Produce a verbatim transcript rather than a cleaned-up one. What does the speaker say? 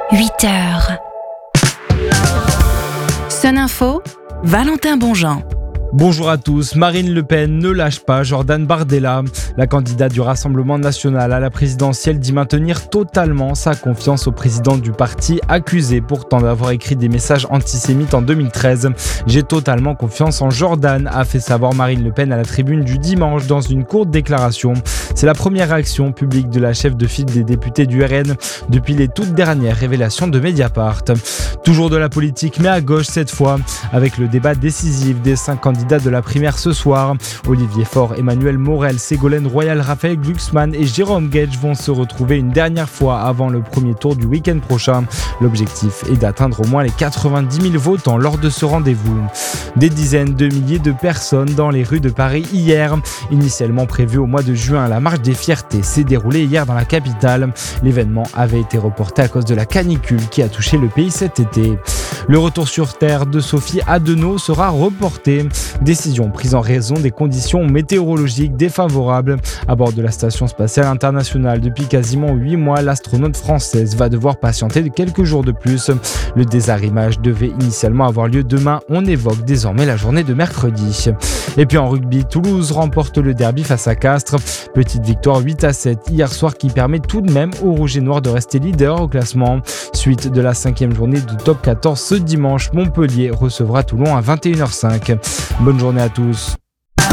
huit heures. Sun Info, Valentin Bonjean. Bonjour à tous. Marine Le Pen ne lâche pas Jordan Bardella. La candidate du Rassemblement national à la présidentielle dit maintenir totalement sa confiance au président du parti, accusé pourtant d'avoir écrit des messages antisémites en deux mille treize. J'ai totalement confiance en Jordan, a fait savoir Marine Le Pen à la tribune du dimanche dans une courte déclaration. C'est la première réaction publique de la chef de file des députés du R N depuis les toutes dernières révélations de Mediapart. Toujours de la politique, mais à gauche cette fois, avec le débat décisif des cinq candidats de la primaire ce soir. Olivier Faure, Emmanuel Morel, Ségolène Royal, Raphaël Glucksmann et Jérôme Guedj vont se retrouver une dernière fois avant le premier tour du week-end prochain. L'objectif est d'atteindre au moins les quatre-vingt-dix mille votants lors de ce rendez-vous. Des dizaines de milliers de personnes dans les rues de Paris hier. Initialement prévu au mois de juin, la marche des fiertés s'est déroulée hier dans la capitale. L'événement avait été reporté à cause de la canicule qui a touché le pays cet été. Le retour sur Terre de Sophie Adenau sera reporté. Décision prise en raison des conditions météorologiques défavorables. À bord de la Station spatiale internationale depuis quasiment huit mois, l'astronaute française va devoir patienter quelques jours de plus. Le désarrimage devait initialement avoir lieu demain. On évoque désormais la journée de mercredi. Et puis en rugby, Toulouse remporte le derby face à Castres. Petite victoire huit à sept hier soir qui permet tout de même aux Rouges et Noirs de rester leader au classement. Suite de la cinquième journée du top quatorze ce dimanche, Montpellier recevra Toulon à vingt et une heures cinq. Bonne journée à tous.